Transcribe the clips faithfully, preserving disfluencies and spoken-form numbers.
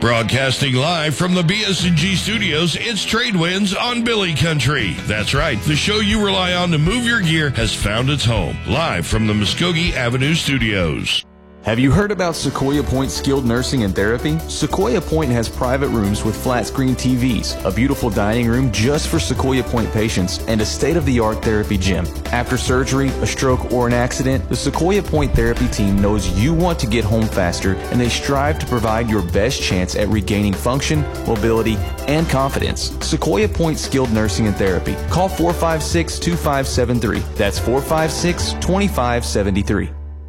Broadcasting live from the B S and G studios, it's Trade Winds on Billy Country. That's right, the show you rely on to move your gear has found its home, live from the Muskogee Avenue studios. Have you heard about Sequoia Point Skilled Nursing and Therapy? Sequoia Point has private rooms with flat screen T Vs, a beautiful dining room just for Sequoia Point patients, and a state-of-the-art therapy gym. After surgery, a stroke, or an accident, the Sequoia Point Therapy team knows you want to get home faster, and they strive to provide your best chance at regaining function, mobility, and confidence. Sequoia Point Skilled Nursing and Therapy. Call four five six, two five seven three. That's four five six, two five seven three.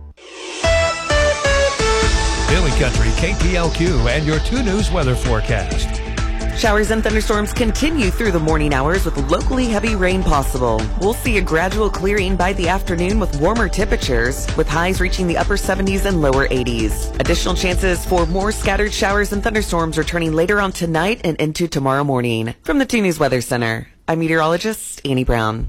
Billy Country, K P L Q, and your two News weather forecast. Showers and thunderstorms continue through the morning hours with locally heavy rain possible. We'll see a gradual clearing by the afternoon with warmer temperatures, with highs reaching the upper seventies and lower eighties. Additional chances for more scattered showers and thunderstorms returning later on tonight and into tomorrow morning. From the two News Weather Center, I'm meteorologist Annie Brown.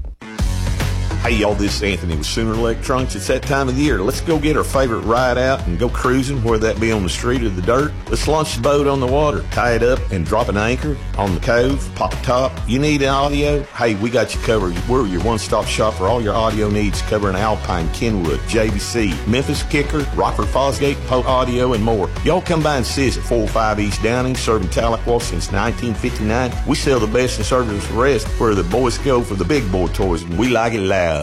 Hey y'all, this is Anthony with Sooner Electronics. It's that time of the year. Let's go get our favorite ride out and go cruising, whether that be on the street or the dirt. Let's launch the boat on the water, tie it up, and drop an anchor on the cove, pop a top. You need an audio? Hey, we got you covered. We're your one-stop shop for all your audio needs, covering Alpine, Kenwood, J V C, Memphis Kicker, Rockford Fosgate, Polk Audio, and more. Y'all come by and see us at four oh five East Downing, serving Tahlequah since nineteen fifty-nine. We sell the best and service the rest, where the boys go for the big boy toys, and we like it loud.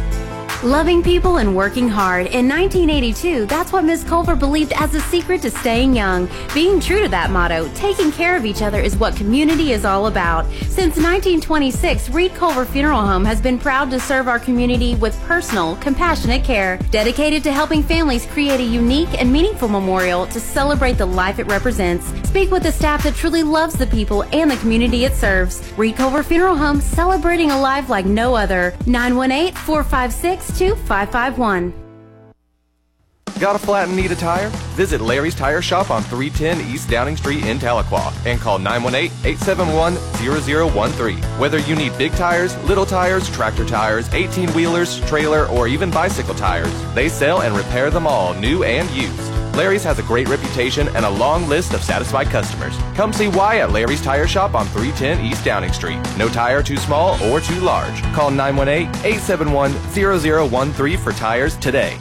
Loving people and working hard. In nineteen eighty-two, that's what Miz Culver believed as the secret to staying young. Being true to that motto, taking care of each other is what community is all about. Since nineteen twenty-six, Reed Culver Funeral Home has been proud to serve our community with personal, compassionate care, dedicated to helping families create a unique and meaningful memorial to celebrate the life it represents. Speak with the staff that truly loves the people and the community it serves. Reed Culver Funeral Home, celebrating a life like no other. nine one eight, four five six, two five five one. Got a flat and need a tire? Visit Larry's Tire Shop on three ten East Downing Street in Tahlequah and call nine one eight, eight seven one, zero zero one three. Whether you need big tires, little tires, tractor tires, eighteen-wheelers, trailer, or even bicycle tires, they sell and repair them all, new and used. Larry's has a great reputation and a long list of satisfied customers. Come see why at Larry's Tire Shop on three ten East Downing Street. No tire too small or too large. Call nine one eight, eight seven one, zero zero one three for tires today.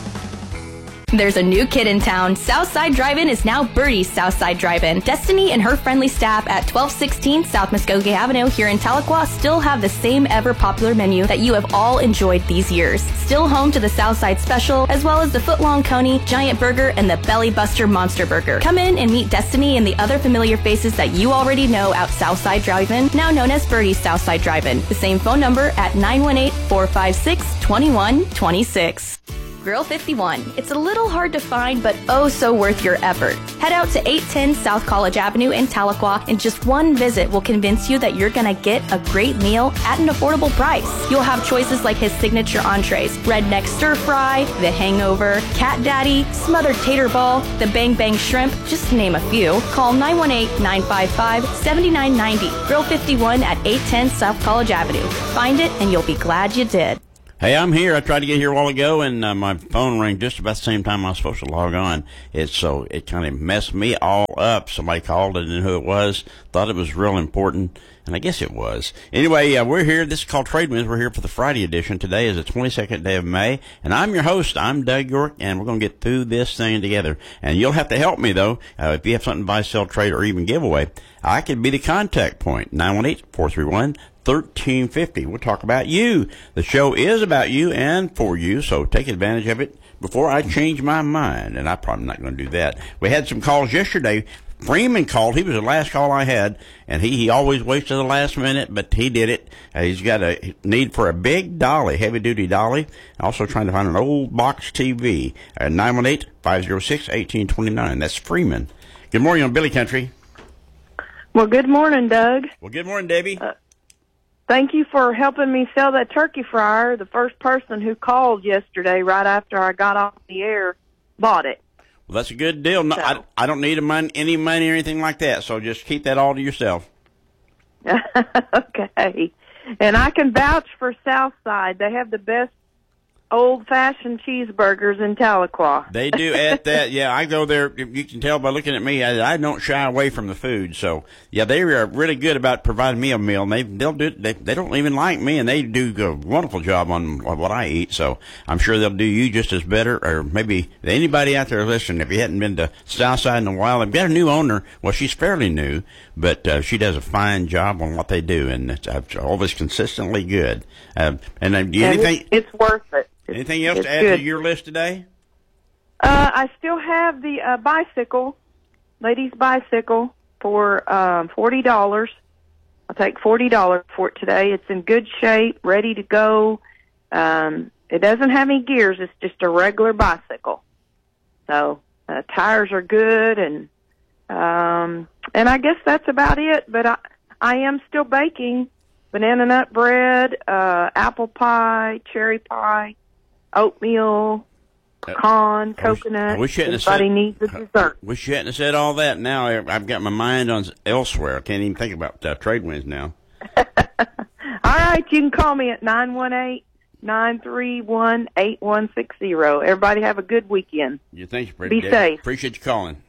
There's a new kid in town. Southside Drive-In is now Birdie's Southside Drive-In. Destiny and her friendly staff at twelve sixteen South Muskogee Avenue here in Tahlequah still have the same ever-popular menu that you have all enjoyed these years. Still home to the Southside Special, as well as the Footlong Coney, Giant Burger, and the Belly Buster Monster Burger. Come in and meet Destiny and the other familiar faces that you already know out Southside Drive-In, now known as Birdie's Southside Drive-In. The same phone number at nine one eight, four five six, two one two six. Grill fifty-one. It's a little hard to find, but oh so worth your effort. Head out to eight ten South College Avenue in Tahlequah, and just one visit will convince you that you're gonna get a great meal at an affordable price. You'll have choices like his signature entrees, redneck stir fry, the hangover, cat daddy, smothered tater ball, the bang bang shrimp, just to name a few. Call nine one eight, nine five five, seven nine nine zero. Grill fifty-one at eight ten South College Avenue. Find it and you'll be glad you did. Hey, I'm here. I tried to get here a while ago, and uh, my phone rang just about the same time I was supposed to log on. It's so it kind of messed me all up. Somebody called, I didn't know who it was, thought it was real important, and I guess it was. Anyway, uh, we're here. This is called Trade Winds. We're here for the Friday edition. Today is the twenty-second day of May, and I'm your host. I'm Doug York, and we're going to get through this thing together. And you'll have to help me, though. Uh, if you have something to buy, sell, trade, or even give away, I could be the contact point. nine one eight, four three one, thirteen fifty. We'll talk about you. The show is about you and for you, so take advantage of it before I change my mind, and I'm probably not going to do that. We had some calls yesterday. Freeman called. He was the last call I had, and he, he always waits to the last minute, but he did it. Uh, he's got a need for a big dolly, heavy-duty dolly, also trying to find an old box T V. Uh, nine one eight, five oh six, one eight two nine. That's Freeman. Good morning on Billy Country. Well, good morning, Doug. Well, good morning, Debbie. Uh, Thank you for helping me sell that turkey fryer. The first person who called yesterday, right after I got off the air, bought it. Well, that's a good deal. No, So. I, I don't need a mon- any money or anything like that, so just keep that all to yourself. Okay. And I can vouch for Southside. They have the best old-fashioned cheeseburgers in Tahlequah. They do at that. Yeah, I go there. You can tell by looking at me. I, I don't shy away from the food. So, yeah, they are really good about providing me a meal. And they they'll do. They they don't even like me, and they do a wonderful job on what I eat. So I'm sure they'll do you just as better. Or maybe anybody out there listening, if you hadn't been to Southside in a while, they've got a new owner. Well, she's fairly new, but uh, she does a fine job on what they do, and it's uh, always consistently good. Uh, and uh, do you And anything? It's, it's worth it. Anything else it's to add good. to your list today? Uh, I still have the uh, bicycle, ladies' bicycle, for um, forty dollars. I'll take forty dollars for it today. It's in good shape, ready to go. Um, it doesn't have any gears. It's just a regular bicycle. So uh, tires are good, and um, and I guess that's about it. But I, I am still baking banana nut bread, uh, apple pie, cherry pie, oatmeal, pecan, I wish- coconut. I wish you hadn't Everybody said- needs a dessert. Wish you hadn't said all that. Now I've got my mind on elsewhere. I can't even think about uh, trade winds now. All right, you can call me at nine one eight, nine three one, eight one six zero. Everybody have a good weekend. You thank you, pretty Be Dave. safe. Appreciate you calling.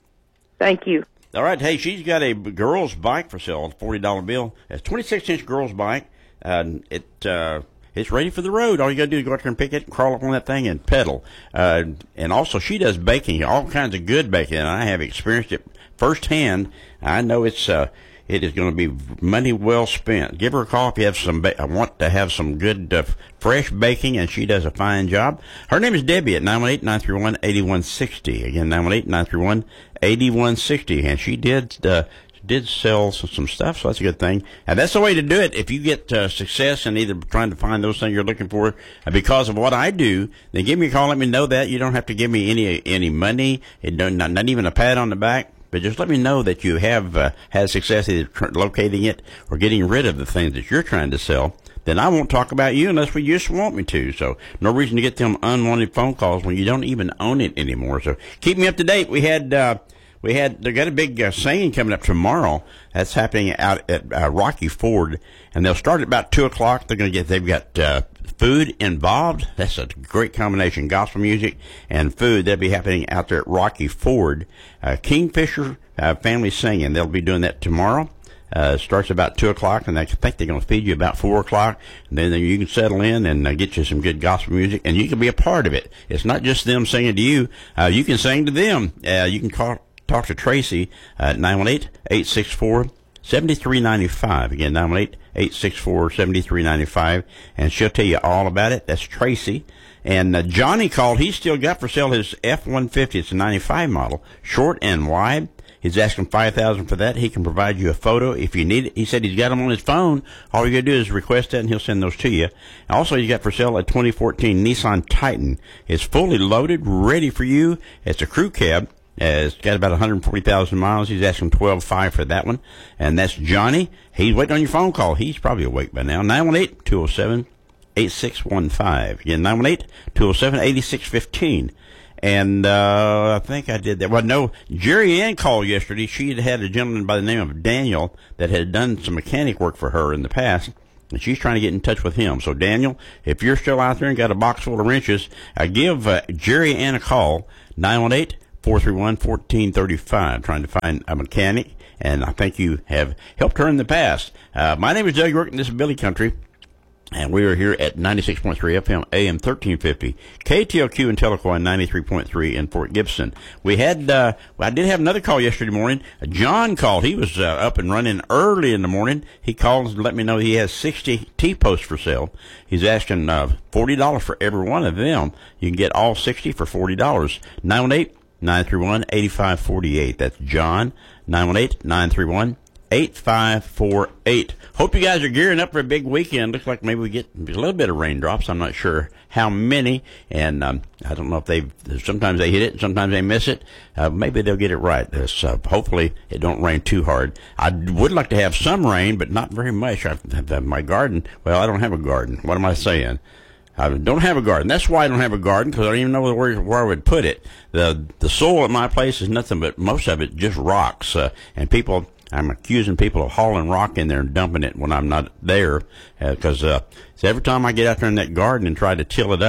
Thank you. All right, hey, she's got a girl's bike for sale, a forty dollar bill. It's a twenty-six inch girl's bike. Uh, it uh, it's ready for the road. All you got to do is go out there and pick it, and crawl up on that thing, and pedal. Uh, and also, she does baking, all kinds of good baking, and I have experienced it firsthand. I know it's uh, it is going to be money well spent. Give her a call if you have some. Ba- I want to have some good uh, fresh baking, and she does a fine job. Her name is Debbie at nine one eight, nine three one, eight one six zero. Again, nine one eight, nine three one, eight one six zero. And she did uh, did sell some, some stuff, so that's a good thing. And that's the way to do it. If you get uh, success in either trying to find those things you're looking for, uh, because of what I do, then give me a call. Let me know that. You don't have to give me any any money. It don't, not, not even a pat on the back. But just let me know that you have uh, had success either tr- locating it or getting rid of the things that you're trying to sell. Then I won't talk about you unless you just want me to. So no reason to get them unwanted phone calls when you don't even own it anymore. So keep me up to date. We had uh, we had they got a big uh, singing coming up tomorrow. That's happening out at uh, Rocky Ford, and they'll start at about two o'clock. They're going to get they've got uh, food involved. That's a great combination, gospel music and food. That'll be happening out there at Rocky Ford. Uh, Kingfisher uh, Family Singing. They'll be doing that tomorrow. Uh, starts about two o'clock, and I think they're going to feed you about four o'clock. And then, then you can settle in and uh, get you some good gospel music, and you can be a part of it. It's not just them singing to you. Uh, you can sing to them. Uh, you can call, talk to Tracy at nine one eight, eight six four, seven three nine five. Again, nine one eight, eight six four, seven three nine five, and she'll tell you all about it. That's Tracy. And uh, Johnny called. He's still got for sale his F one fifty. It's a ninety-five model, short and wide. He's asking five thousand dollars for that. He can provide you a photo if you need it. He said he's got them on his phone. All you got to do is request that, and he'll send those to you. Also, he's got for sale a twenty fourteen Nissan Titan. It's fully loaded, ready for you. It's a crew cab. Uh, it's got about one hundred forty thousand miles. He's asking twelve five for that one. And that's Johnny. He's waiting on your phone call. He's probably awake by now. nine one eight, two oh seven, eight six one five. Again, nine one eight, two oh seven, eight six one five. And uh, I think I did that. Well, no, Jerry Ann called yesterday. She had had a gentleman by the name of Daniel that had done some mechanic work for her in the past, and she's trying to get in touch with him. So, Daniel, if you're still out there and got a box full of wrenches, uh, give uh, Jerry Ann a call, nine one eight, four three one, one four three five, trying to find a mechanic, and I think you have helped her in the past. Uh, my name is Doug York, and this is Billy Country. And we are here at ninety-six point three F M, A M thirteen fifty, K T L Q in Tahlequah, ninety-three point three in Fort Gibson. We had, uh, I did have another call yesterday morning. John called. He was uh, up and running early in the morning. He called and let me know he has sixty T-posts for sale. He's asking uh, forty dollars for every one of them. You can get all sixty for forty dollars. nine one eight, nine three one, eight five four eight. That's John, nine one eight, nine three one, eight five four eight. Hope you guys are gearing up for a big weekend. Looks like maybe we get a little bit of raindrops. I'm not sure how many, and um, I don't know if they sometimes they hit it, sometimes they miss it. Uh, maybe they'll get it right. This, uh, hopefully it don't rain too hard. I would like to have some rain, but not very much. I have my garden. Well, I don't have a garden. What am I saying? I don't have a garden. That's why I don't have a garden, because I don't even know where, where I would put it. The the soil at my place is nothing but, most of it, just rocks. Uh, and people, I'm accusing people of hauling rock in there and dumping it when I'm not there. Because uh, uh, so every time I get out there in that garden and try to till it up,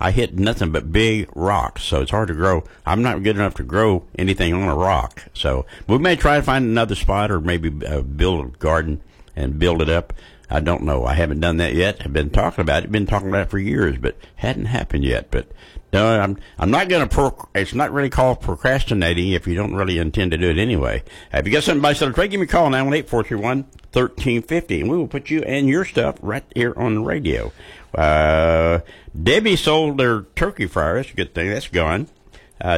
I hit nothing but big rocks, so it's hard to grow. I'm not good enough to grow anything on a rock. So we may try to find another spot or maybe uh, build a garden and build it up. I don't know. I haven't done that yet. I've been talking about it, been talking about it for years, but hadn't happened yet. But no, I'm I'm not going to. Pro- it's not really called procrastinating if you don't really intend to do it anyway. Uh, if you got something to buy, sell, or trade, give me a call nine one eight, four three one, one three five zero, and we will put you and your stuff right here on the radio. Uh, Debbie sold their turkey fryer. That's a good thing. That's gone. Uh,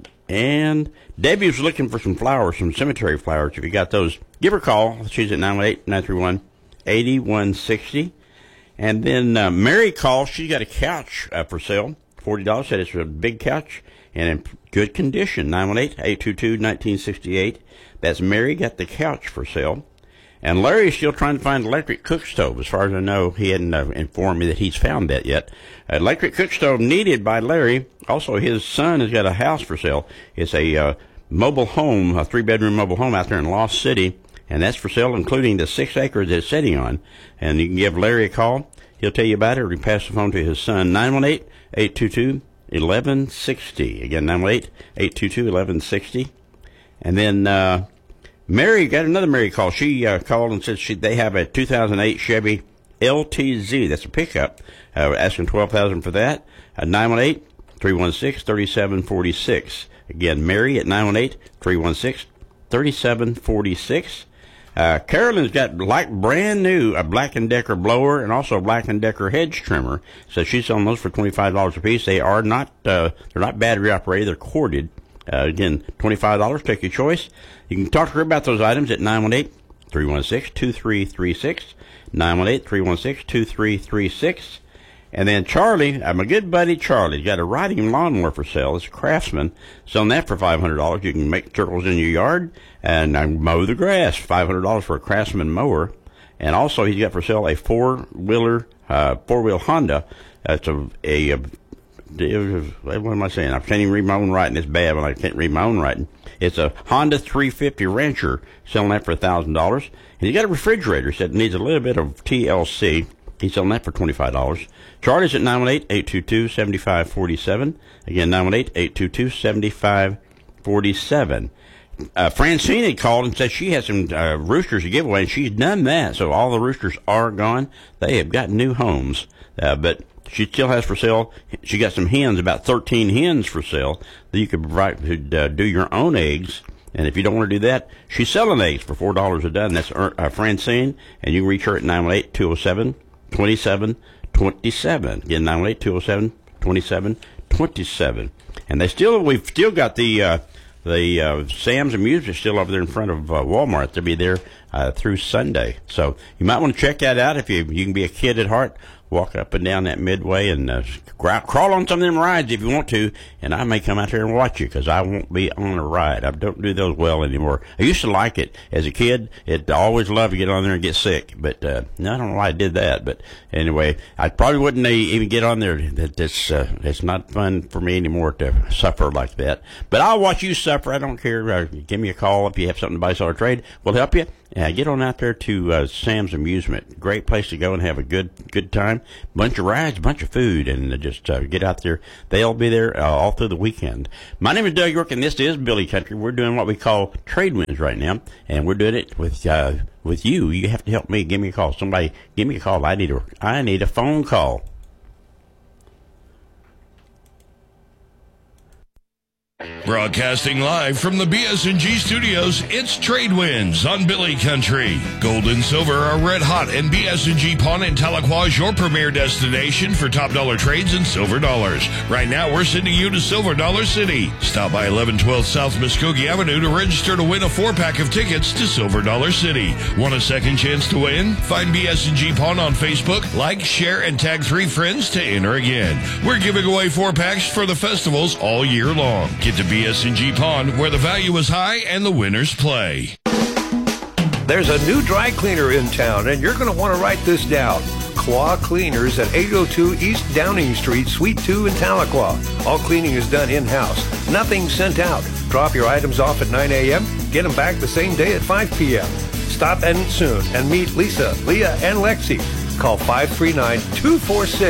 and Debbie was looking for some flowers, some cemetery flowers. If you got those, give her a call. She's at nine one eight, nine three one, eight one six zero. And then uh, Mary called. She got a couch uh, for sale. forty dollars. Said it's a big couch and in good condition. nine one eight, eight two two, one nine six eight. That's Mary got the couch for sale. And Larry's still trying to find an electric cook stove. As far as I know, he hadn't uh, informed me that he's found that yet. An electric cook stove needed by Larry. Also, his son has got a house for sale. It's a uh, mobile home, a three-bedroom mobile home out there in Lost City. And that's for sale, including the six acres it's sitting on. And you can give Larry a call. He'll tell you about it, or you can pass the phone to his son, nine one eight, eight two two, one one six zero. Again, nine one eight, eight two two, one one six zero. And then uh, Mary, got another Mary call. She uh, called and said she, they have a two thousand eight Chevy L T Z. That's a pickup. Uh, asking twelve thousand dollars for that. Uh, nine one eight, three one six, three seven four six. Again, Mary at nine one eight, three one six, three seven four six. Uh, Carolyn's got like brand new a Black and Decker blower and also a Black and Decker hedge trimmer. So she's selling those for twenty-five dollars a piece. They are not, uh, they're not battery operated. They're corded. Uh, again, twenty-five dollars. Take your choice. You can talk to her about those items at nine one eight, three one six, two three three six. nine one eight, three one six, two three three six. And then Charlie, uh, my good buddy Charlie, he's got a riding lawnmower for sale. It's a Craftsman. Selling that for five hundred dollars. You can make circles in your yard and uh, mow the grass. five hundred dollars for a Craftsman mower. And also he's got for sale a four-wheeler, uh, four-wheel Honda. It's a, a, a, what am I saying? I can't even read my own writing. It's bad when I can't read my own writing. It's a Honda three fifty Rancher. Selling that for one thousand dollars. And he's got a refrigerator. Said it needs a little bit of T L C. He's selling that for twenty-five dollars. Charlie's at nine one eight, eight two two, seven five four seven. Again, nine one eight, eight two two, seven five four seven. Uh, Francine had called and said she had some uh, roosters to give away, and she's done that. So all the roosters are gone. They have got new homes. Uh, but she still has for sale. She got some hens, about thirteen hens for sale that you could provide, uh, do your own eggs. And if you don't want to do that, she's selling eggs for four dollars a dozen. That's uh, Francine, and you can reach her at nine one eight, two oh seven, two seven two seven. Again, nine one eight, two oh seven, two seven two seven. And they still, we've still got the uh, the uh, Sam's Amusement still over there in front of uh, Walmart. They'll be there uh, through Sunday. So you might want to check that out if you you can be a kid at heart. Walk up and down that Midway and uh, crawl on some of them rides if you want to, and I may come out there and watch you because I won't be on a ride. I don't do those well anymore. I used to like it as a kid. It I always loved to get on there and get sick, but uh, I don't know why I did that. But anyway, I probably wouldn't even get on there. It's uh, it's not fun for me anymore to suffer like that. But I'll watch you suffer. I don't care. Uh, give me a call if you have something to buy, sell, or trade. We'll help you. Yeah, get on out there to uh, Sam's Amusement. Great place to go and have a good good time. Bunch of rides, bunch of food, and uh, just uh, get out there. They'll be there uh, all through the weekend. My name is Doug York, and this is Billy Country. We're doing what we call Trade Winds right now, and we're doing it with uh, with you. You have to help me. Give me a call. Somebody, give me a call. I need a I need a phone call. Broadcasting live from the B S and G studios, it's Trade Winds on Billy Country. Gold and silver are red hot, and B S and G Pawn in Tahlequah is your premier destination for top dollar trades and silver dollars. Right now, we're sending you to Silver Dollar City. Stop by eleven twelve South Muskogee Avenue to register to win a four-pack of tickets to Silver Dollar City. Want a second chance to win? Find B S and G Pawn on Facebook, like, share, and tag three friends to enter again. We're giving away four packs for the festivals all year long. Get to B S and G Pawn, where the value is high and the winners play. There's a new dry cleaner in town, and you're going to want to write this down. Claw Cleaners at eight oh two East Downing Street, Suite two in Tahlequah. All cleaning is done in-house. Nothing sent out. Drop your items off at nine a.m., get them back the same day at five p.m. Stop in soon and meet Lisa, Leah, and Lexi. Call five three nine, two four six,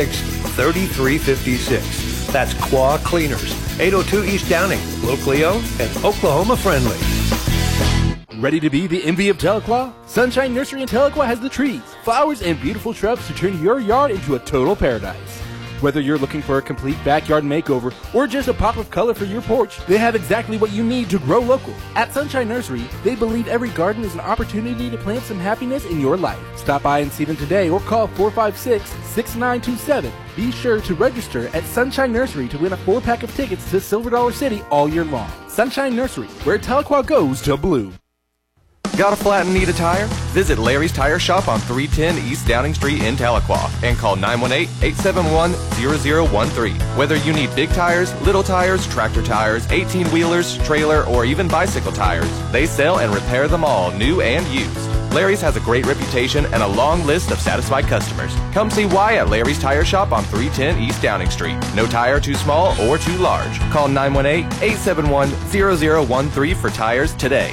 thirty-three fifty-six. That's Claw Cleaners, eight oh two East Downing, locally owned and Oklahoma friendly. Ready to be the envy of Tahlequah? Sunshine Nursery in Tahlequah has the trees, flowers, and beautiful shrubs to turn your yard into a total paradise. Whether you're looking for a complete backyard makeover or just a pop of color for your porch, they have exactly what you need to grow local. At Sunshine Nursery, they believe every garden is an opportunity to plant some happiness in your life. Stop by and see them today or call four five six, six nine two seven. Be sure to register at Sunshine Nursery to win a four-pack of tickets to Silver Dollar City all year long. Sunshine Nursery, where Tahlequah goes to blue. Got a flat and need a tire? Visit Larry's Tire Shop on three ten East Downing Street in Tahlequah and call nine one eight, eight seven one, zero zero one three. Whether you need big tires, little tires, tractor tires, eighteen-wheelers, trailer, or even bicycle tires, they sell and repair them all, new and used. Larry's has a great reputation and a long list of satisfied customers. Come see why at Larry's Tire Shop on three ten East Downing Street. No tire too small or too large. Call nine one eight, eight seven one, zero zero one three for tires today.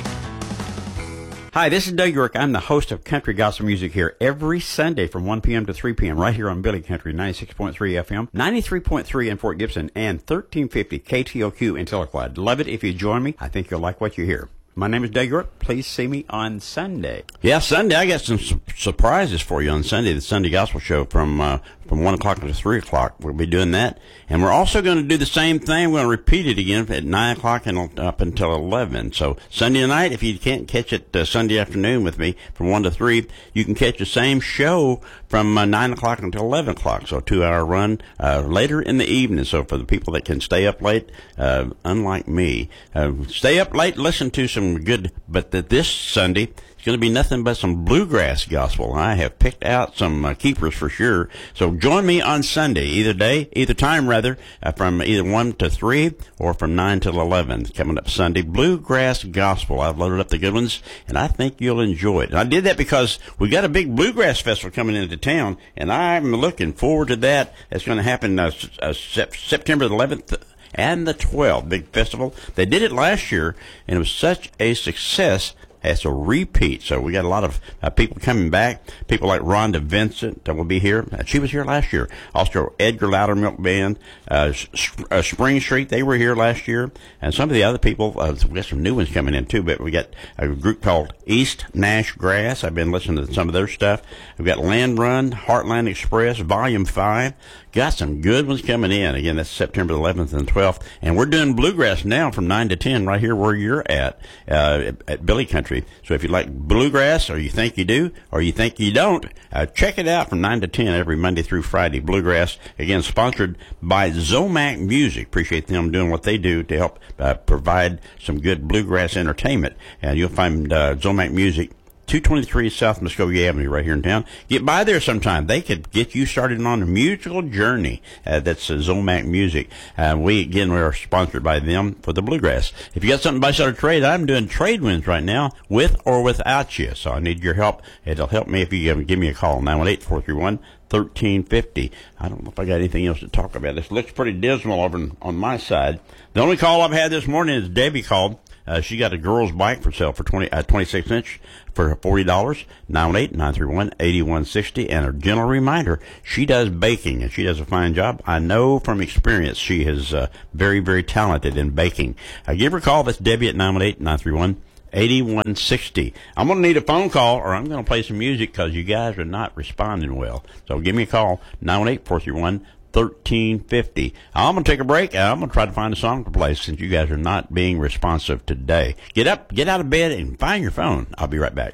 Hi, this is Doug York. I'm the host of Country Gospel Music here every Sunday from one p.m. to three p.m. right here on Billy Country, ninety-six point three F M, ninety-three point three in Fort Gibson, and thirteen fifty K T O Q in Tahlequah. I'd love it if you join me. I think you'll like what you hear. My name is Doug York. Please see me on Sunday. Yeah, Sunday. I got some su- surprises for you on Sunday, the Sunday Gospel Show from uh, from one o'clock to three o'clock. We'll be doing that. And we're also going to do the same thing. We're going to repeat it again at nine o'clock and up until eleven. So Sunday night, if you can't catch it uh, Sunday afternoon with me from one to three, you can catch the same show from uh, nine o'clock until eleven o'clock. So a two-hour run uh, later in the evening. So for the people that can stay up late, uh, unlike me, uh, stay up late, listen to some good, but that this Sunday it's going to be nothing but some bluegrass gospel. I have picked out some uh, keepers for sure. So join me on Sunday, either day, either time rather, uh, from either one to three or from nine till eleven. Coming up Sunday, bluegrass gospel. I've loaded up the good ones, and I think you'll enjoy it. And I did that because we got a big bluegrass festival coming into town, and I'm looking forward to that. It's going to happen uh, uh, September the eleventh. And the twelfth, big festival. They did it last year, and it was such a success. It's a repeat, so we got a lot of uh, people coming back. People like Rhonda Vincent that will be here. Uh, she was here last year. Also, Edgar Loudermilk Band, uh, uh, Spring Street, they were here last year. And some of the other people, uh, we got some new ones coming in too, but we got a group called East Nash Grass. I've been listening to some of their stuff. We've got Land Run, Heartland Express, Volume five. Got some good ones coming in. Again, that's September eleventh and twelfth. And we're doing bluegrass now from nine to ten right here where you're at, uh, at, at Billy Country. So if you like bluegrass, or you think you do, or you think you don't, uh, check it out from nine to ten every Monday through Friday. Bluegrass, again, sponsored by Zomac Music. Appreciate them doing what they do to help uh, provide some good bluegrass entertainment. And you'll find uh, Zomac Music, two twenty-three South Muskogee Avenue right here in town. Get by there sometime. They could get you started on a musical journey. Uh, that's uh, Zomac Music. Uh, we, again, we are sponsored by them for the bluegrass. If you got something to buy, sell, or trade, I'm doing trade wins right now with or without you. So I need your help. It'll help me if you give, give me a call, nine one eight, four three one, one three five zero. I don't know if I got anything else to talk about. This looks pretty dismal over on, on my side. The only call I've had this morning is Debbie called. Uh, she got a girl's bike for sale for twenty, uh, twenty-six inch for forty dollars, nine one eight, nine three one, eight one six zero. And a gentle reminder, she does baking, and she does a fine job. I know from experience she is uh, very, very talented in baking. Uh, give her a call. That's Debbie at nine one eight, nine three one, eight one six zero. I'm going to need a phone call, or I'm going to play some music because you guys are not responding well. So give me a call, nine one eight, four three one, one three five zero. I'm going to take a break, and I'm going to try to find a song to play since you guys are not being responsive today. Get up, get out of bed, and find your phone. I'll be right back.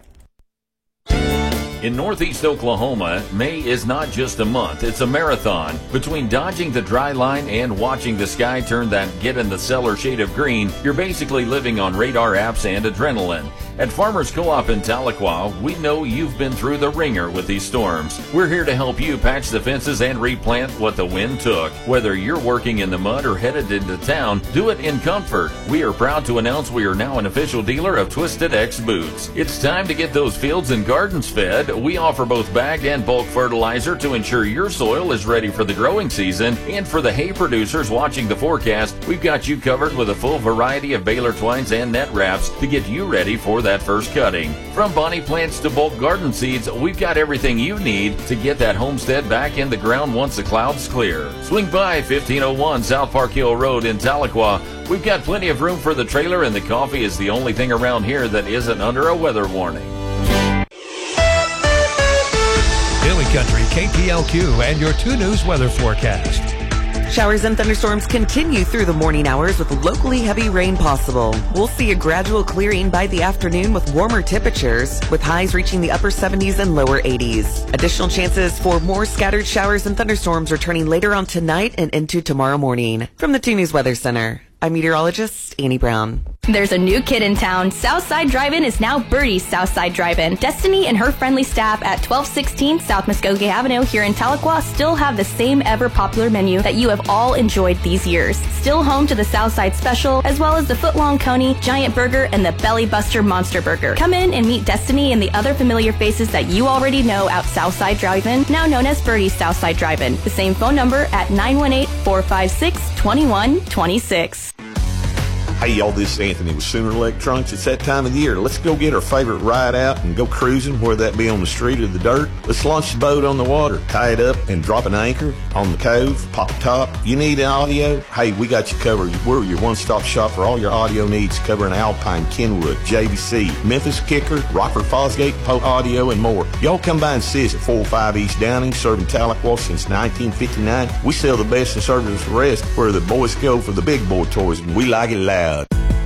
In Northeast Oklahoma, May is not just a month, it's a marathon. Between dodging the dry line and watching the sky turn that get-in-the-cellar shade of green, you're basically living on radar apps and adrenaline. At Farmers Co-op in Tahlequah, we know you've been through the ringer with these storms. We're here to help you patch the fences and replant what the wind took. Whether you're working in the mud or headed into town, do it in comfort. We are proud to announce we are now an official dealer of Twisted X boots. It's time to get those fields and gardens fed, we offer both bagged and bulk fertilizer to ensure your soil is ready for the growing season. And for the hay producers watching the forecast, we've got you covered with a full variety of baler twines and net wraps to get you ready for that first cutting. From bonnie plants to bulk garden seeds, we've got everything you need to get that homestead back in the ground once the clouds clear. Swing by fifteen oh one South Park Hill Road in Tahlequah. We've got plenty of room for the trailer, and the coffee is the only thing around here that isn't under a weather warning. Billy Country, K P L Q, and your two News weather forecast. Showers and thunderstorms continue through the morning hours with locally heavy rain possible. We'll see a gradual clearing by the afternoon with warmer temperatures, with highs reaching the upper seventies and lower eighties. Additional chances for more scattered showers and thunderstorms returning later on tonight and into tomorrow morning. From the two News Weather Center, I'm meteorologist Annie Brown. There's a new kid in town. Southside Drive-In is now Birdie's Southside Drive-In. Destiny and her friendly staff at twelve sixteen South Muskogee Avenue here in Tahlequah still have the same ever-popular menu that you have all enjoyed these years. Still home to the Southside Special, as well as the Footlong Coney, Giant Burger, and the Belly Buster Monster Burger. Come in and meet Destiny and the other familiar faces that you already know out Southside Drive-In, now known as Birdie's Southside Drive-In. The same phone number at nine one eight, four five six, two one two six. Hey y'all, this is Anthony with Sooner Electronics. It's that time of the year. Let's go get our favorite ride out and go cruising, whether that be on the street or the dirt. Let's launch the boat on the water, tie it up, and drop an anchor on the cove, pop a top. You need audio? Hey, we got you covered. We're your one-stop shop for all your audio needs, covering Alpine, Kenwood, J V C, Memphis Kicker, Rockford Fosgate, Pope Audio, and more. Y'all come by and see us at four oh five East Downing, serving Tahlequah since nineteen fifty-nine. We sell the best and service the rest, where the boys go for the big boy toys, and we like it loud.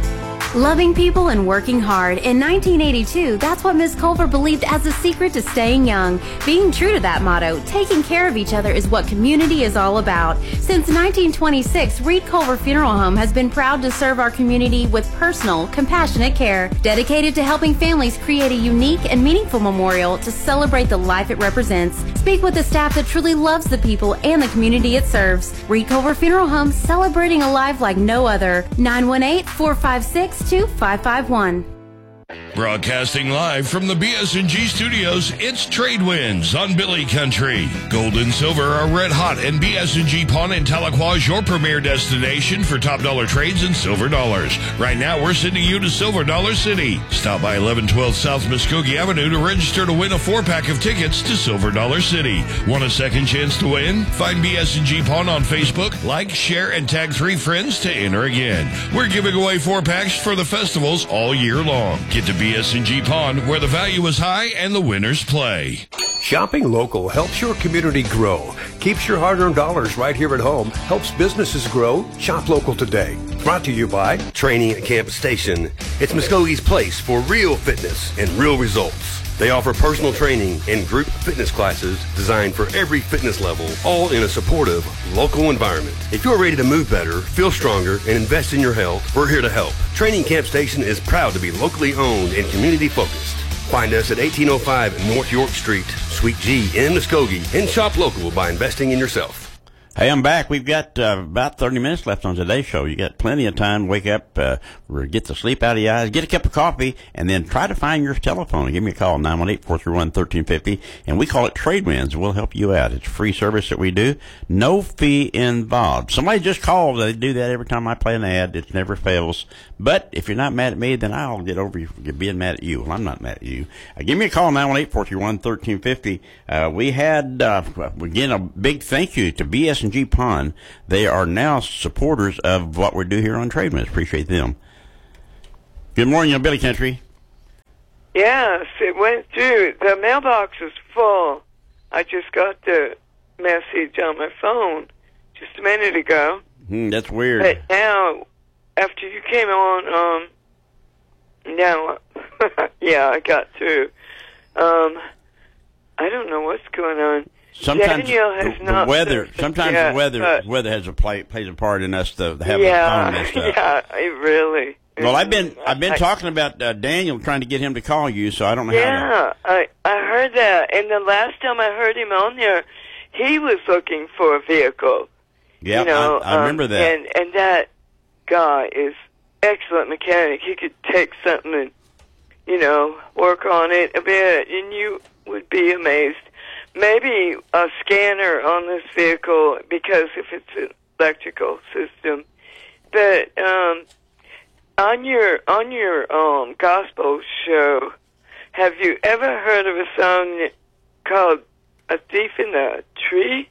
Loving people and working hard. In nineteen eighty-two, that's what Miss Culver believed as the secret to staying young. Being true to that motto, taking care of each other is what community is all about. Since nineteen twenty-six, Reed Culver Funeral Home has been proud to serve our community with personal, compassionate care, dedicated to helping families create a unique and meaningful memorial to celebrate the life it represents. Speak with the staff that truly loves the people and the community it serves. Reed Culver Funeral Home, celebrating a life like no other. nine one eight, four five six, two five five one. Broadcasting live from the B S and G studios, it's Trade Winds on Billy Country. Gold and silver are red hot, and B S and G Pawn in Tahlequah is your premier destination for top dollar trades and silver dollars. Right now, we're sending you to Silver Dollar City. Stop by eleven twelve South Muskogee Avenue to register to win a four-pack of tickets to Silver Dollar City. Want a second chance to win? Find B S and G Pawn on Facebook, like, share, and tag three friends to enter again. We're giving away four packs for the festivals all year long. Get to B S and G Pawn, where the value is high and the winners play. Shopping local helps your community grow, keeps your hard-earned dollars right here at home, helps businesses grow. Shop local today. Brought to you by Training at Campus Station. It's Muskogee's place for real fitness and real results. They offer personal training and group fitness classes designed for every fitness level, all in a supportive, local environment. If you're ready to move better, feel stronger, and invest in your health, we're here to help. Training Camp Station is proud to be locally owned and community-focused. Find us at eighteen oh five North York Street, Suite G in Muskogee, and shop local by investing in yourself. Hey, I'm back. We've got uh, about thirty minutes left on today's show. You got plenty of time to wake up, uh, get the sleep out of your eyes, get a cup of coffee, and then try to find your telephone and give me a call, nine one eight, four three one, one three five zero, and we call it Trade Winds. We'll help you out. It's a free service that we do. No fee involved. Somebody just called. They do that every time I play an ad. It never fails. But if you're not mad at me, then I'll get over you for being mad at you. Well, I'm not mad at you. Uh, give me a call, nine one eight, four three one, one three five zero. Uh, we had, uh, again, a big thank you to B S and G Pawn. They are now supporters of what we do here on Trade Winds. Appreciate them. Good morning, on Billy Country. Yes, it went through. The mailbox is full. I just got the message on my phone just a minute ago. Hmm, that's weird. But now, after you came on, um, now, yeah, I got through. Um, I don't know what's going on. Sometimes Daniel has the, not the weather. Sometimes yet, the weather but, weather has a play, plays a part in us to have yeah, the phone messed up. Yeah, it really. Well, I've been I've been I, talking about uh, Daniel trying to get him to call you, so I don't know yeah, how. Yeah, I I heard that, and the last time I heard him on there, he was looking for a vehicle. Yeah, you know, I, I remember um, that. And and that guy is excellent mechanic. He could take something and, you know, work on it a bit, and you would be be amazed. Maybe a scanner on this vehicle, because if it's an electrical system. But um, on your on your um, gospel show, have you ever heard of a song called "A Thief in the Tree"?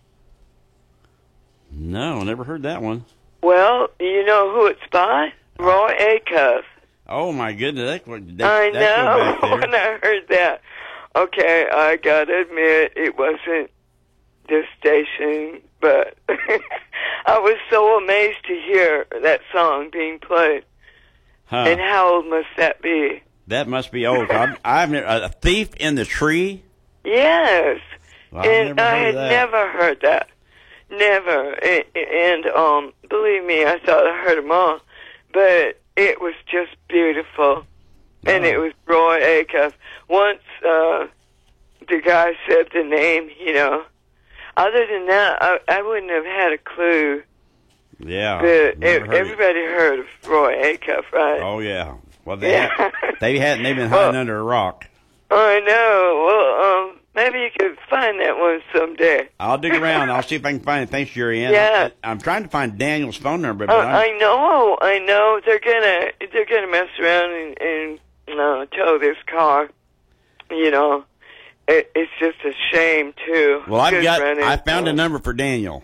No, never heard that one. Well, you know who it's by? Roy Acuff. Oh my goodness! That, that, I that know. When I heard that, okay, I gotta admit it wasn't this station, but I was so amazed to hear that song being played. Huh. And how old must that be? That must be old. I've, I've never, a thief in the tree. Yes, Well, I've and never I heard had of that. never heard that. Never. And, and um, believe me, I thought I heard them all, but it was just beautiful. And Oh. it was Roy Acuff. Once uh, the guy said the name, you know. Other than that, I, I wouldn't have had a clue. Yeah. But never ev- heard it. everybody heard of Roy Acuff, right? Oh yeah. Well, they Yeah. had, they hadn't. They've been hiding Well- under a rock. I know. Well, um, maybe you could find that one someday. I'll dig around. I'll see if I can find it. Thanks, Jerry Ann. Yeah. I, I'm trying to find Daniel's phone number, Uh, but I'm, I know, I know. They're gonna, they're gonna mess around and, and uh, tow this car. You know, it, it's just a shame too. well, I've Just got. run I into found a them. number for Daniel.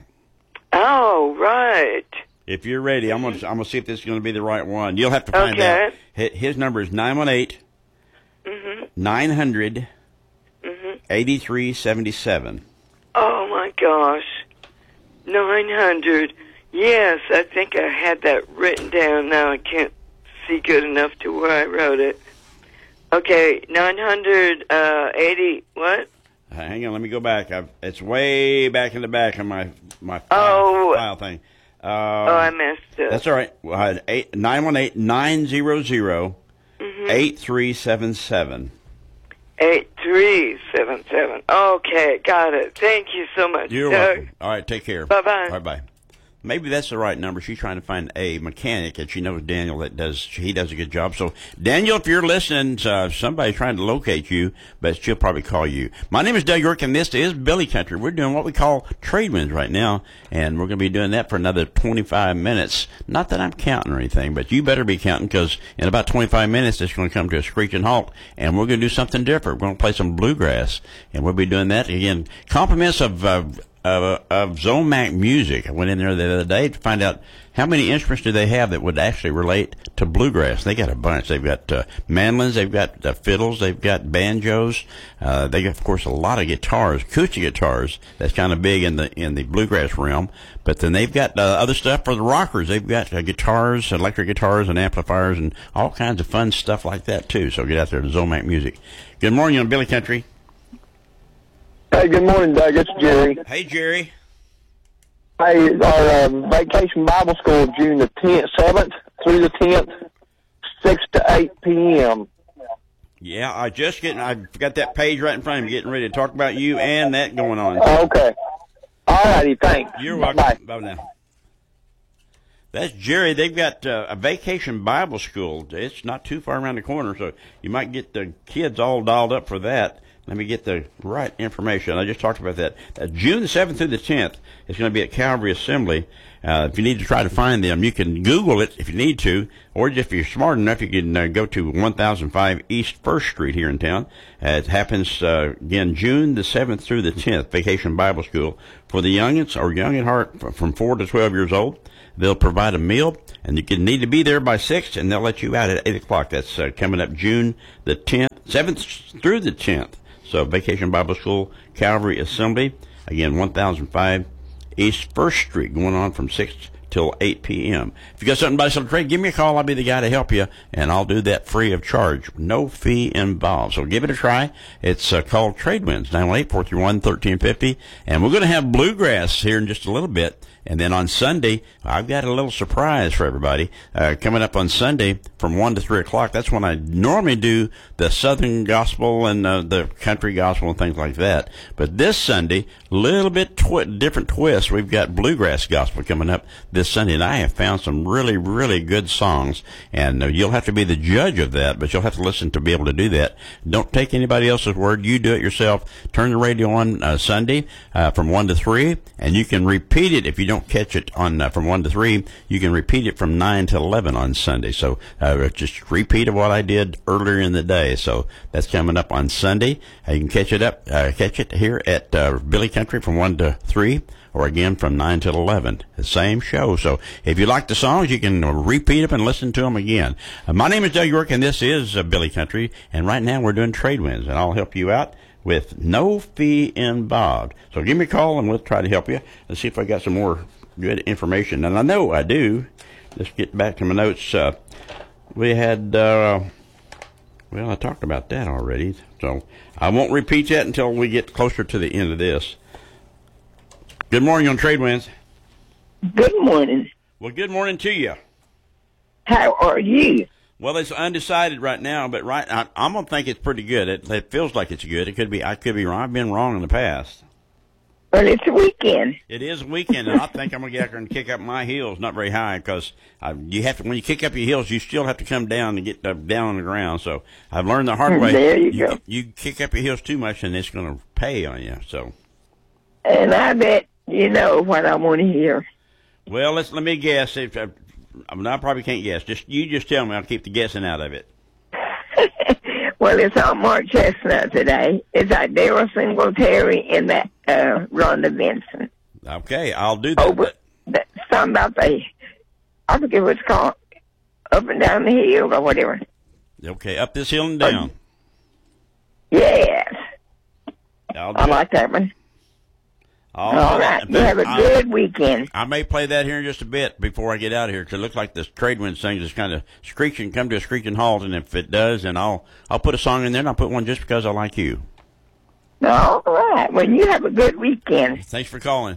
Oh, right. If you're ready, I'm gonna. I'm gonna see if this is gonna be the right one. You'll have to find Okay. out. His, his number is nine one eight Mhm. nine hundred Mhm. eighty three seventy seven. Oh my gosh, nine hundred. Yes, I think I had that written down. Now I can't see good enough to where I wrote it. Okay, nine hundred eighty. What? Hang on, let me go back. I've, it's way back in the back of my my file, Oh. file thing. Um, Oh, I messed up. That's all right. Well, eight nine one eight nine zero zero Mhm. eight three seven seven. Eight three seven seven. Okay, got it. Thank you so much. You're Doug. welcome. All right, take care. Bye-bye. All right, bye. Maybe that's the right number. She's trying to find a mechanic, and she knows Daniel that does. He does a good job. So, Daniel, if you're listening, uh, somebody's trying to locate you, but she'll probably call you. My name is Doug York, and this is Billy Country. We're doing what we call trade winds right now, and we're going to be doing that for another twenty-five minutes. Not that I'm counting or anything, but you better be counting, because in about twenty-five minutes, it's going to come to a screeching halt, and we're going to do something different. We're going to play some bluegrass, and we'll be doing that again. Compliments of. Uh, Of, of Zomac Music. I went in there the other day to find out how many instruments do they have that would actually relate to bluegrass. They got a bunch. They've got uh, mandolins, they've got uh, fiddles, they've got banjos. Uh, they got, of course, a lot of guitars, acoustic guitars. That's kind of big in the in the bluegrass realm. But then they've got uh, other stuff for the rockers. They've got uh, guitars, electric guitars, and amplifiers, and all kinds of fun stuff like that too. So get out there to Zomac Music. Good morning on Billy Country. Hey, good morning, Doug. It's Jerry. Hey, Jerry. Hey, our um, Vacation Bible School, June the tenth, seventh through the tenth, six to eight p.m. Yeah, I just getting. I've got that page right in front of me, getting ready to talk about you and that going on. Okay. All righty, thanks. You're welcome. Bye. Bye now. That's Jerry. They've got uh, a Vacation Bible School. It's not too far around the corner, so you might get the kids all dialed up for that. Let me get the right information. I just talked about that. Uh, June the seventh through the tenth, it's going to be at Calvary Assembly. Uh, if you need to try to find them, you can Google it if you need to, or if you're smart enough, you can uh, go to one thousand five East First Street here in town. Uh, it happens, uh, again, June the seventh through the tenth, Vacation Bible School. For the youngins, or young at heart, from four to twelve years old, they'll provide a meal, and you can need to be there by six, and they'll let you out at eight o'clock. That's uh, coming up June the tenth, seventh through the tenth. So, Vacation Bible School, Calvary Assembly, again, one thousand five East First Street, going on from six till eight p.m. If you got something to buy, something to trade, give me a call. I'll be the guy to help you, and I'll do that free of charge. No fee involved. So, give it a try. It's uh, called Trade Winds, nine one eight, four three one, one three five zero, and we're going to have bluegrass here in just a little bit. And then on Sunday, I've got a little surprise for everybody. Uh, coming up on Sunday from one to three o'clock, that's when I normally do the Southern gospel and uh, the country gospel and things like that. But this Sunday, a little bit twi- different twist. We've got bluegrass gospel coming up this Sunday, and I have found some really, really good songs. And uh, you'll have to be the judge of that, but you'll have to listen to be able to do that. Don't take anybody else's word. You do it yourself. Turn the radio on uh, Sunday uh, from one to three, and you can repeat it if you don't catch it on uh, from one to three. You can repeat it from nine to eleven on Sunday. So uh, just repeat of what I did earlier in the day. So that's coming up on Sunday. Uh, you can catch it up, uh, catch it here at uh, Billy Country from one to three, or again from nine till eleven. The same show. So if you like the songs, you can repeat them and listen to them again. Uh, my name is Doug York, and this is uh, Billy Country. And right now we're doing Trade Winds, and I'll help you out with no fee involved. So give me a call, and we'll try to help you. Let's see if I got some more good information. And I know I do. Let's get back to my notes. Uh, we had, uh, well, I talked about that already. So I won't repeat that until we get closer to the end of this. Good morning on Trade Winds. Good morning. Well, good morning to you. How are you? Well, it's undecided right now, but right, I, I'm gonna think it's pretty good. It, it feels like it's good. It could be. I could be wrong. I've been wrong in the past. Well, it's a weekend. It is a weekend, and I think I'm gonna get out there and kick up my heels, not very high, because you have to. When you kick up your heels, you still have to come down to get uh, down on the ground. So I've learned the hard way. There you, you go. You kick up your heels too much, and it's gonna pay on you. So. And I bet you know what I want to hear. Well, let's let me guess. If uh, I, mean, I probably can't guess. Just you, just tell me. I'll keep the guessing out of it. Well, it's on Mark Chestnut today. It's like Daryl Singletary and that uh, Rhonda Benson. Okay, I'll do that. Oh, but that, something about the, I forget what it's called, up and down the hill or whatever. Okay, up this hill and down. Uh, yes. I'll I like that one. All, All right. You have a I, good weekend. I may play that here in just a bit before I get out of here, because it looks like this Trade Winds thing is kind of screeching, come to a screeching halt, and if it does, then I'll I'll put a song in there, and I'll put one just because I like you. All right. Well, you have a good weekend. Thanks for calling.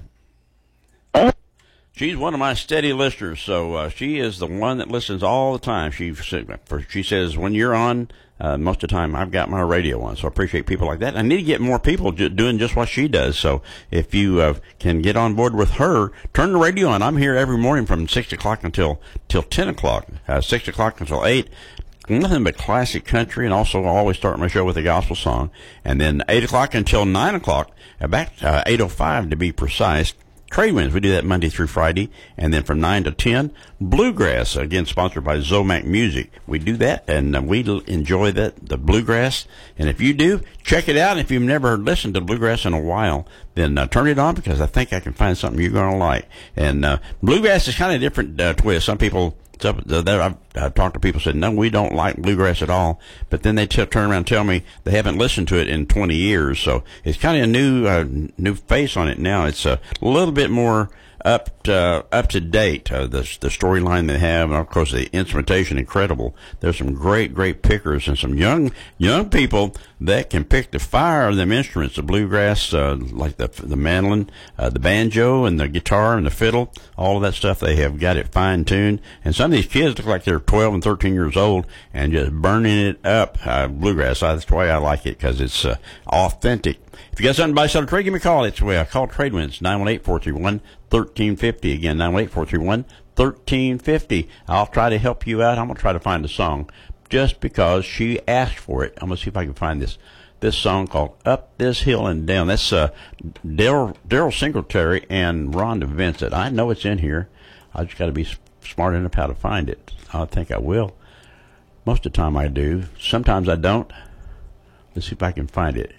Uh, She's one of my steady listeners, so uh, she is the one that listens all the time. She she says, when you're on, uh, most of the time I've got my radio on, so I appreciate people like that. I need to get more people j- doing just what she does, so if you uh, can get on board with her, turn the radio on. I'm here every morning from six o'clock until till ten o'clock, uh, six o'clock until eight. Nothing but classic country, and also I always start my show with a gospel song. And then eight o'clock until nine o'clock, about uh, eight oh five to be precise, Trade Winds. We do that Monday through Friday. And then from nine to ten, Bluegrass, again sponsored by Zomac Music. We do that, and uh, we l- enjoy that, the Bluegrass. And if you do, check it out. And if you've never listened to Bluegrass in a while, then uh, turn it on, because I think I can find something you're going to like. And uh, Bluegrass is kind of a different uh, twist. Some people... So I've, I've talked to people who said, no, we don't like bluegrass at all. But then they t- turn around and tell me they haven't listened to it in twenty years. So it's kind of a new uh, new face on it now. It's a little bit more up to, up to date. Uh, the the storyline they have, and of course the instrumentation, incredible. There's some great great pickers and some young young people that can pick the fire of them instruments, the bluegrass, uh, like the the mandolin, uh, the banjo, and the guitar and the fiddle. All of that stuff, they have got it fine tuned. And some of these kids look like they're twelve and thirteen years old and just burning it up. Uh, bluegrass, that's why I like it, because it's uh, authentic. If you got something to buy, sell, or trade, give me a call. It's the way I call Trade Winds, nine one eight, four three one, one three five zero. Again, nine one eight, four three one, one three five zero. I'll try to help you out. I'm going to try to find a song just because she asked for it. I'm going to see if I can find this this song called Up This Hill and Down. That's uh, Daryl Daryl Singletary and Rhonda Vincent. I know it's in here. I just got to be smart enough how to find it. I think I will. Most of the time I do. Sometimes I don't. Let's see if I can find it.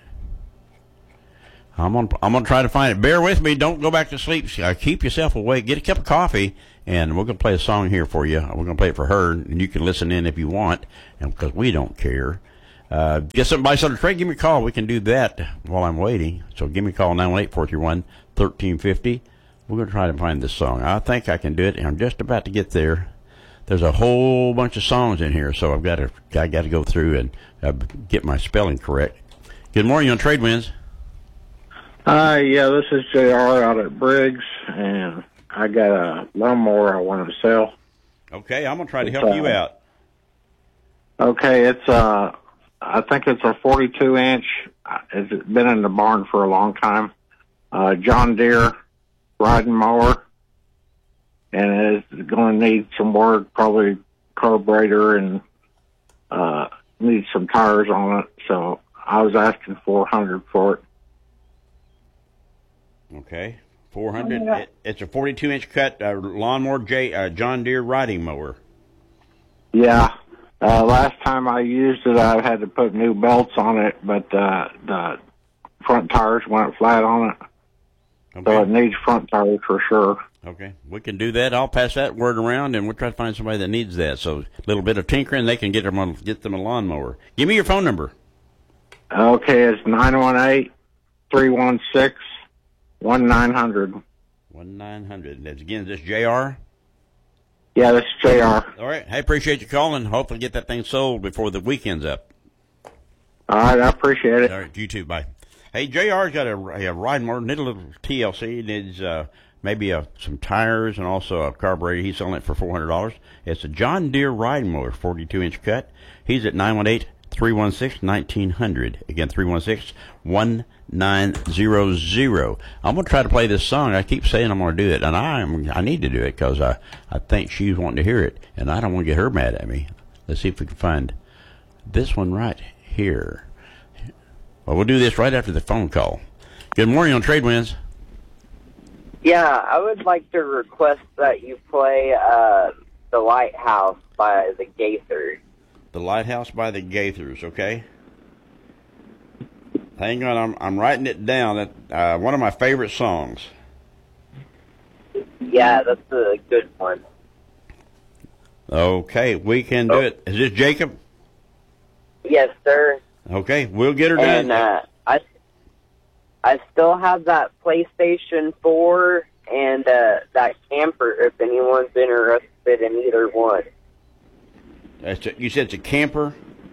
I'm gonna, I'm gonna try to find it. Bear with me. Don't go back to sleep. Keep yourself awake. Get a cup of coffee, and we're gonna play a song here for you. We're gonna play it for her, and you can listen in if you want, and because we don't care. Uh, get something by Southern Trade, give me a call. We can do that while I'm waiting. So give me a call, nine one eight, four three one, one three five zero. We're gonna try to find this song. I think I can do it, and I'm just about to get there. There's a whole bunch of songs in here, so I've got to I got to go through and uh, get my spelling correct. Good morning on Trade Winds. Hi, yeah, this is J R out at Briggs, and I got a lawnmower I want to sell. Okay, I'm gonna try to help It's, you uh, out. Okay, it's uh, I think it's a forty-two inch. It's been in the barn for a long time. Uh, John Deere riding mower, and it's going to need some work, probably carburetor, and uh, needs some tires on it. So I was asking four hundred for it. Okay, four hundred. It, it's a forty-two inch cut uh, lawnmower, J, uh, John Deere riding mower. Yeah. Uh, last time I used it, I had to put new belts on it, but uh, the front tires went flat on it. Okay. So it needs front tires for sure. Okay, we can do that. I'll pass that word around, and we'll try to find somebody that needs that. So a little bit of tinkering, they can get them on, get them a lawnmower. Give me your phone number. Okay, it's nine one eight, three one six, one nine hundred. one nine hundred. That's, again, is this J R? Yeah, this is J R. All right. I appreciate you calling. Hopefully get that thing sold before the weekend's up. All right, I appreciate it. All right, you too. Bye. Hey, J R's got a, a riding mower, need a little T L C, needs uh, maybe a, some tires and also a carburetor. He's selling it for four hundred dollars. It's a John Deere riding mower, forty-two inch cut. He's at nine one eight, three one six, one nine hundred. Again, three one six, one nine zero zero. I'm going to try to play this song. I keep saying I'm going to do it, and I am, I need to do it because I, I think she's wanting to hear it, and I don't want to get her mad at me. Let's see if we can find this one right here. Well, we'll do this right after the phone call. Good morning on Trade Winds. Yeah, I would like to request that you play uh, The Lighthouse by the Gaithers. The Lighthouse by the Gaithers, okay? Hang on, I'm I'm writing it down. That uh, one of my favorite songs. Yeah, that's a good one. Okay, we can do it. Is this Jacob? Yes, sir. Okay, we'll get her done. And uh, I, I still have that PlayStation four and uh, that camper if anyone's interested in either one. That's a, you said it's a camper?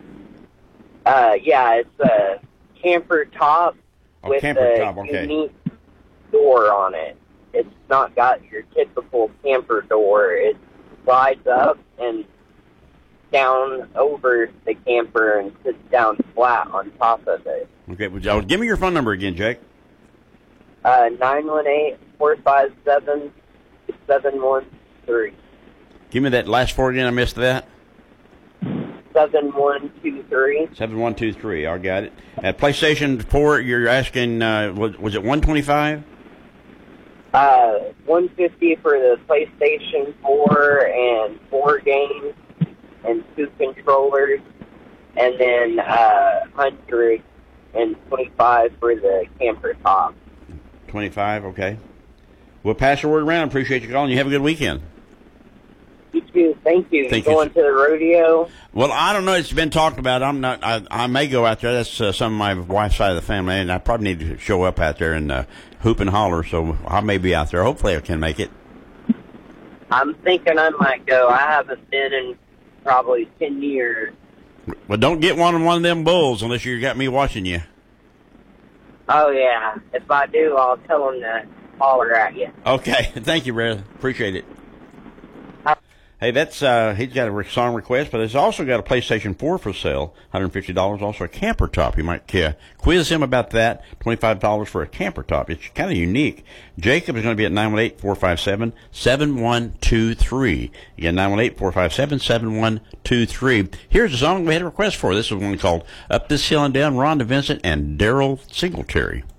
Uh, yeah, it's a camper top Oh, with camper a top, okay. unique door on it. It's not got your typical camper door. It slides up and down over the camper and sits down flat on top of it. Okay, well, give me your phone number again, Jake. Uh, nine one eight, four five seven, seven one three. Give me that last four again. I missed that. seven one two three. seven one two three. I got it. At PlayStation four, you're asking, uh, was, was it one twenty-five? Uh, one fifty for the PlayStation four and four games and two controllers, and then uh, one hundred twenty-five for the camper top. twenty-five, okay. We'll pass the word around. Appreciate you calling. You have a good weekend. You too. Thank you. Thank you you, going to the rodeo? Well, I don't know. It's been talked about. I'm not. I, I may go out there. That's uh, some of my wife's side of the family, and I probably need to show up out there and uh, hoop and holler. So I may be out there. Hopefully, I can make it. I'm thinking I might go. I haven't been in probably ten years. Well, don't get one of one of them bulls unless you got me watching you. Oh, yeah. If I do, I'll tell them to holler at you. Okay. Thank you, brother. Appreciate it. Hey, that's uh, he's got a song request, but he's also got a PlayStation four for sale, one hundred fifty dollars. Also a camper top. You might uh, quiz him about that. twenty-five dollars for a camper top. It's kind of unique. Jacob is going to be at nine one eight, four five seven, seven one two three. Again, nine one eight, four five seven, seven one two three. Here's a song we had a request for. This is one called Up This Hill and Down, Rhonda Vincent and Daryl Singletary.